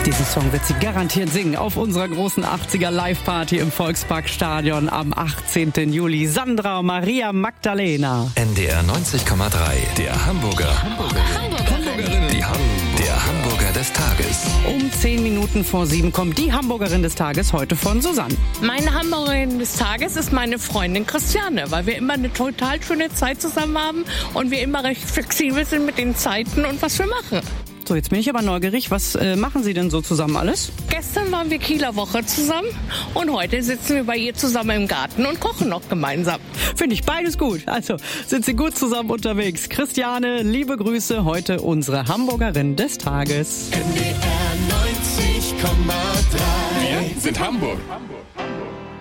Diesen Song wird sie garantiert singen auf unserer großen 80er Live-Party im Volksparkstadion am 18. Juli. Sandra Maria Magdalena. NDR 90,3, der Hamburgerin. Der Hamburger des Tages. Um 10 Minuten vor 7 kommt die Hamburgerin des Tages heute von Susanne. Meine Hamburgerin des Tages ist meine Freundin Christiane, weil wir immer eine total schöne Zeit zusammen haben und wir immer recht flexibel sind mit den Zeiten und was wir machen. So, jetzt bin ich aber neugierig. Was machen Sie denn so zusammen alles? Gestern waren wir Kieler Woche zusammen und heute sitzen wir bei ihr zusammen im Garten und kochen noch gemeinsam. Finde ich beides gut. Also sind Sie gut zusammen unterwegs. Christiane, liebe Grüße, heute unsere Hamburgerin des Tages. NDR 90,3. Wir sind Hamburg.